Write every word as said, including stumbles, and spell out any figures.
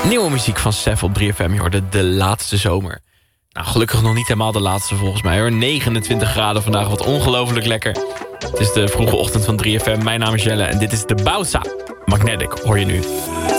Nieuwe muziek van Sef op drie F M. Je hoorde De Laatste Zomer. Nou, gelukkig nog niet helemaal de laatste volgens mij hoor. negenentwintig graden vandaag, wat ongelooflijk lekker. Het is de vroege ochtend van drie F M. Mijn naam is Jelle en dit is de Bausa. Magnetic hoor je nu.